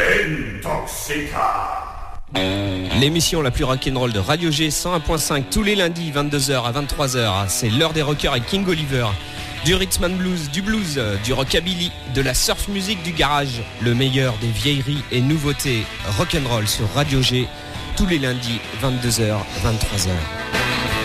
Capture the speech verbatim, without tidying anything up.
Intoxica. L'émission la plus rock'n'roll de Radio G cent un point cinq tous les lundis vingt-deux heures à vingt-trois heures. C'est l'heure des rockers avec King Oliver. Du rhythm and blues, du blues, du rockabilly, de la surf music du garage. Le meilleur des vieilleries et nouveautés rock'n'roll sur Radio G tous les lundis vingt-deux heures, vingt-trois heures.